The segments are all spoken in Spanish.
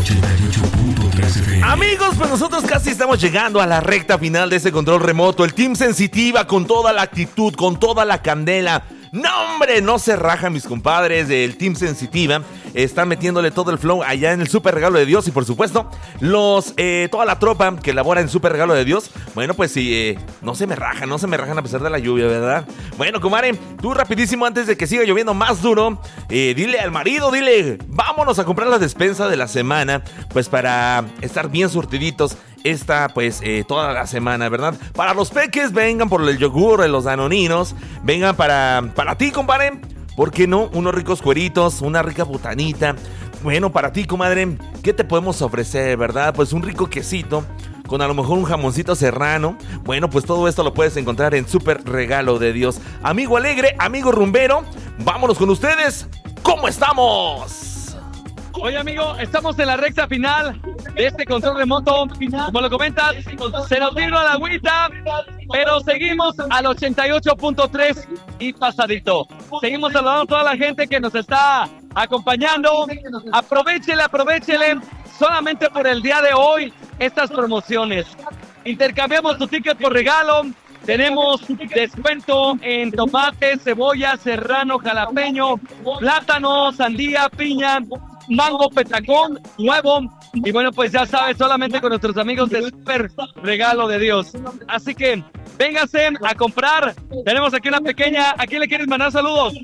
88.3 FM. Amigos, pues nosotros casi estamos llegando a la recta final de ese control remoto. El Team Sensitiva con toda la actitud, con toda la candela. No, hombre, no se rajan mis compadres del Team Sensitiva. Están metiéndole todo el flow allá en el Super Regalo de Dios. Y por supuesto, toda la tropa que labora en Super Regalo de Dios. Bueno, pues sí, no se me rajan a pesar de la lluvia, ¿verdad? Bueno, comadre, tú rapidísimo antes de que siga lloviendo más duro, dile al marido, vámonos a comprar la despensa de la semana. Pues para estar bien surtiditos toda la semana, ¿verdad? Para los peques, vengan por el yogur, los danoninos. Vengan para ti, compadre. ¿Por qué no? Unos ricos cueritos, una rica botanita. Bueno, para ti, comadre, ¿qué te podemos ofrecer, verdad? Pues un rico quesito, con a lo mejor un jamoncito serrano. Bueno, pues todo esto lo puedes encontrar en Super Regalo de Dios. Amigo alegre, amigo rumbero, vámonos con ustedes. ¿Cómo estamos? Oye, amigo, estamos en la recta final de este control remoto. Como lo comentas, se nos vino la agüita, pero seguimos al 88.3 y pasadito. Seguimos saludando a toda la gente que nos está acompañando. Aprovechele solamente por el día de hoy estas promociones. Intercambiamos tu ticket por regalo. Tenemos descuento en tomate, cebolla, serrano, jalapeño, plátano, sandía, piña, mango, petacón, huevo. Y bueno, pues ya sabes, solamente con nuestros amigos de Super Regalo de Dios. Así que véngase a comprar. Tenemos aquí una pequeña. ¿A quién le quieres mandar saludos?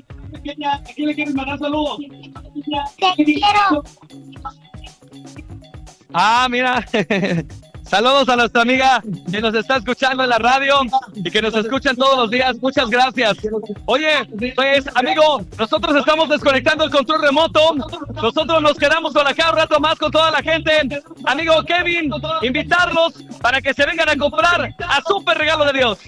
Ah, mira. Saludos a nuestra amiga que nos está escuchando en la radio y que nos escuchan todos los días. Muchas gracias. Oye, pues, amigo, nosotros estamos desconectando el control remoto. Nosotros nos quedamos por acá un rato más con toda la gente. Amigo Kevin, invitarlos para que se vengan a comprar a Super Regalo de Dios.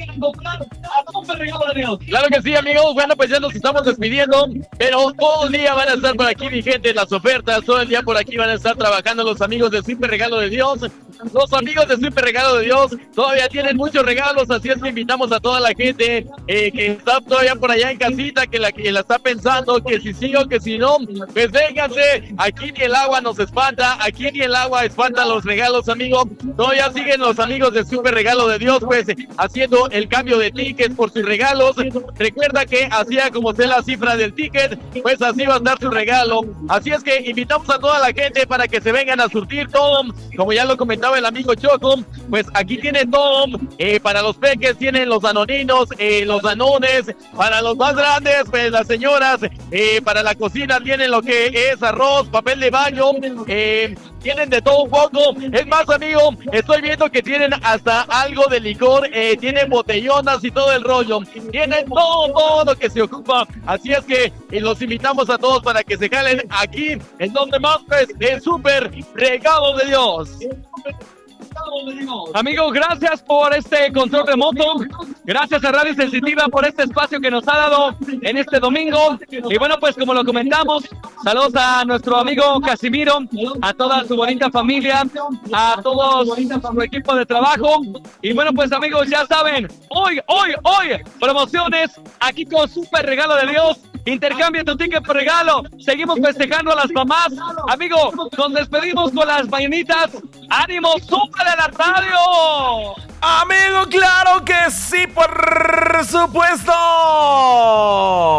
Claro que sí, amigos. Bueno, pues ya nos estamos despidiendo, pero todo el día van a estar por aquí, mi gente, las ofertas. Todo el día por aquí van a estar trabajando los amigos de Super Regalo de Dios. Los amigos de Super Regalo de Dios todavía tienen muchos regalos, así es que invitamos a toda la gente que está todavía por allá en casita, que la está pensando, que si sí o que si no, pues vénganse. Aquí ni el agua nos espanta, aquí ni el agua espanta los regalos, amigo. Todavía siguen los amigos de Super Regalo de Dios, pues haciendo el cambio de tickets por sus regalos. Recuerda que así como sea la cifra del ticket, pues así va a estar su regalo. Así es que invitamos a toda la gente para que se vengan a surtir todo, como ya lo comentaba el amigo Choco. Pues aquí tienen todo, para los peques tienen los danoninos, los danones, para los más grandes, pues las señoras, para la cocina tienen lo que es arroz, papel de baño, tienen de todo un poco. Es más, amigo, estoy viendo que tienen hasta algo de licor, tienen botellonas y todo el rollo, tienen todo lo que se ocupa. Así es que los invitamos a todos para que se jalen aquí, en donde más, pues, el Super Regalo de Dios. Amigos, gracias por este control remoto. Gracias a Radio Sensitiva por este espacio que nos ha dado en este domingo. Y bueno, pues como lo comentamos, saludos a nuestro amigo Casimiro, a toda su bonita familia, a todo su equipo de trabajo. Y bueno, pues amigos, ya saben, hoy, promociones aquí con Super Regalo de Dios. Intercambia tu ticket por regalo. Seguimos festejando a las mamás. Amigo, nos despedimos con las mañanitas. ¡Ánimo, Super de la radio! Amigo, claro que sí, por supuesto.